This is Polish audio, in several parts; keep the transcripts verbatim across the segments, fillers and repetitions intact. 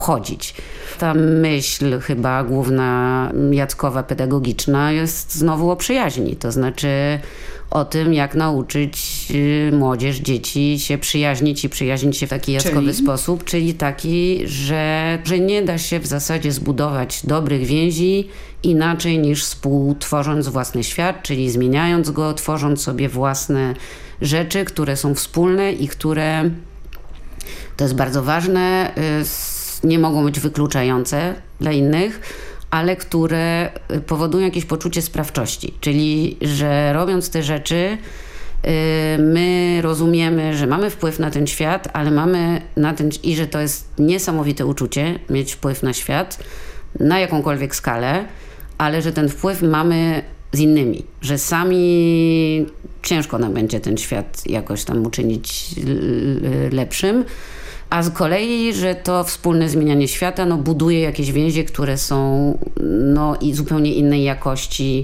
chodzić. Ta myśl chyba główna Jackowa pedagogiczna jest znowu o przyjaźni, to znaczy o tym, jak nauczyć młodzież, dzieci się przyjaźnić i przyjaźnić się w taki Jackowy czyli? sposób, czyli taki, że, że nie da się w zasadzie zbudować dobrych więzi inaczej niż współtworząc własny świat, czyli zmieniając go, tworząc sobie własne rzeczy, które są wspólne i które, to jest bardzo ważne, nie mogą być wykluczające dla innych, ale które powodują jakieś poczucie sprawczości. Czyli, że robiąc te rzeczy, my rozumiemy, że mamy wpływ na ten świat, ale mamy na ten, i że to jest niesamowite uczucie, mieć wpływ na świat, na jakąkolwiek skalę, ale że ten wpływ mamy z innymi, że sami ciężko nam będzie ten świat jakoś tam uczynić lepszym, a z kolei, że to wspólne zmienianie świata no, buduje jakieś więzie, które są no, i zupełnie innej jakości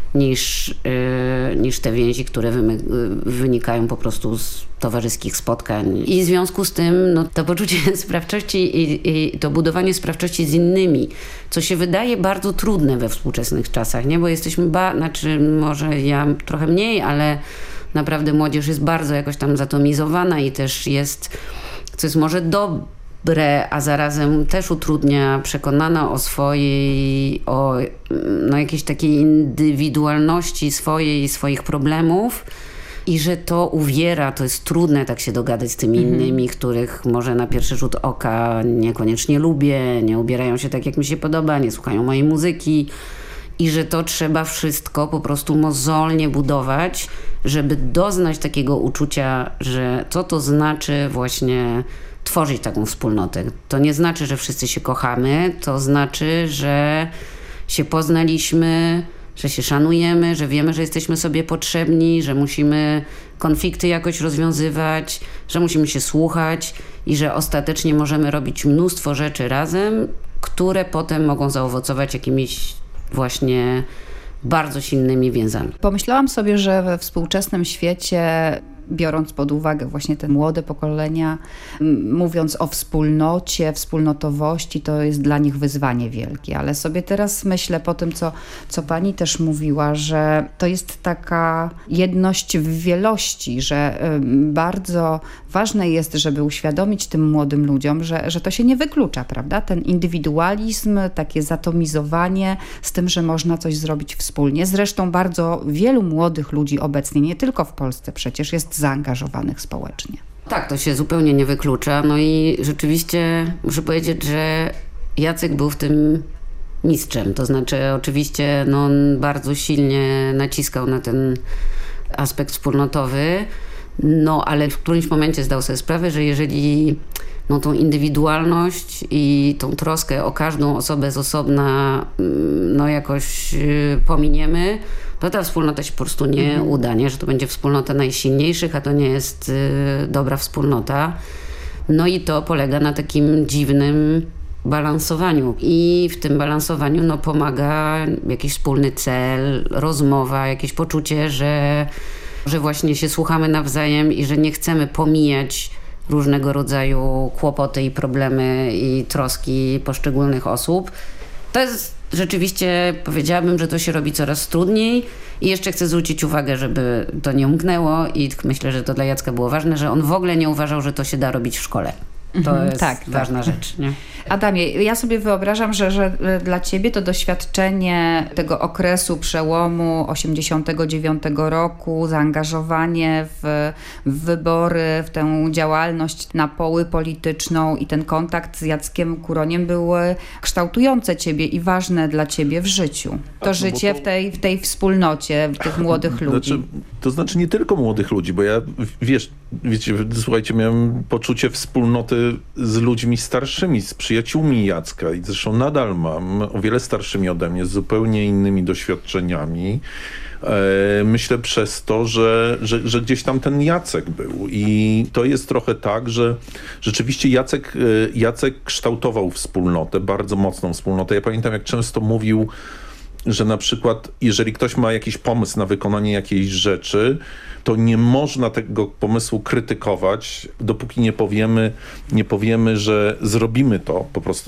niż, yy, niż te więzi, które wymy- wynikają po prostu z towarzyskich spotkań. I w związku z tym no, to poczucie sprawczości i, i to budowanie sprawczości z innymi, co się wydaje bardzo trudne we współczesnych czasach, nie? Bo jesteśmy, ba- znaczy może ja trochę mniej, ale naprawdę młodzież jest bardzo jakoś tam zatomizowana i też jest, co jest może dobre, a zarazem też utrudnia, przekonana o swojej, o no, jakiejś takiej indywidualności swojej, swoich problemów i że to uwiera, to jest trudne tak się dogadać z tymi mhm. innymi, których może na pierwszy rzut oka niekoniecznie lubię, nie ubierają się tak, jak mi się podoba, nie słuchają mojej muzyki i że to trzeba wszystko po prostu mozolnie budować, żeby doznać takiego uczucia, że co to znaczy właśnie tworzyć taką wspólnotę. To nie znaczy, że wszyscy się kochamy, to znaczy, że się poznaliśmy, że się szanujemy, że wiemy, że jesteśmy sobie potrzebni, że musimy konflikty jakoś rozwiązywać, że musimy się słuchać i że ostatecznie możemy robić mnóstwo rzeczy razem, które potem mogą zaowocować jakimiś właśnie bardzo silnymi więzami. Pomyślałam sobie, że we współczesnym świecie, biorąc pod uwagę właśnie te młode pokolenia, mówiąc o wspólnocie, wspólnotowości, to jest dla nich wyzwanie wielkie. Ale sobie teraz myślę po tym, co, co pani też mówiła, że to jest taka jedność w wielości, że bardzo ważne jest, żeby uświadomić tym młodym ludziom, że, że to się nie wyklucza, prawda? Ten indywidualizm, takie zatomizowanie z tym, że można coś zrobić wspólnie. Zresztą bardzo wielu młodych ludzi obecnie, nie tylko w Polsce przecież, jest zaangażowanych społecznie. Tak, to się zupełnie nie wyklucza. No i rzeczywiście muszę powiedzieć, że Jacek był w tym mistrzem. To znaczy oczywiście no, on bardzo silnie naciskał na ten aspekt wspólnotowy, no ale w którymś momencie zdał sobie sprawę, że jeżeli no, tą indywidualność i tą troskę o każdą osobę z osobna no, jakoś pominiemy, to ta wspólnota się po prostu nie mhm. uda, nie? Że to będzie wspólnota najsilniejszych, a to nie jest y, dobra wspólnota. No i to polega na takim dziwnym balansowaniu. I w tym balansowaniu no, pomaga jakiś wspólny cel, rozmowa, jakieś poczucie, że, że właśnie się słuchamy nawzajem i że nie chcemy pomijać różnego rodzaju kłopoty i problemy i troski poszczególnych osób. To jest rzeczywiście, powiedziałabym, że to się robi coraz trudniej i jeszcze chcę zwrócić uwagę, żeby to nie umknęło i myślę, że to dla Jacka było ważne, że on w ogóle nie uważał, że to się da robić w szkole. To jest tak, ważna tak. rzecz. Nie? Adamie, ja sobie wyobrażam, że, że dla ciebie to doświadczenie tego okresu przełomu osiemdziesiątego dziewiątego roku, zaangażowanie w, w wybory, w tę działalność na poły polityczną i ten kontakt z Jackiem Kuroniem były kształtujące ciebie i ważne dla ciebie w życiu. To tak, życie no to... w, tej, w tej wspólnocie tych młodych ludzi. Znaczy, to znaczy nie tylko młodych ludzi, bo ja, wiesz, wiecie, słuchajcie, miałem poczucie wspólnoty z ludźmi starszymi, z przyjaciółmi Jacka i zresztą nadal mam, o wiele starszymi ode mnie, z zupełnie innymi doświadczeniami. E, myślę przez to, że, że, że gdzieś tam ten Jacek był i to jest trochę tak, że rzeczywiście Jacek, Jacek kształtował wspólnotę, bardzo mocną wspólnotę. Ja pamiętam, jak często mówił, że na przykład jeżeli ktoś ma jakiś pomysł na wykonanie jakiejś rzeczy, to nie można tego pomysłu krytykować, dopóki nie powiemy, nie powiemy, że zrobimy to po prostu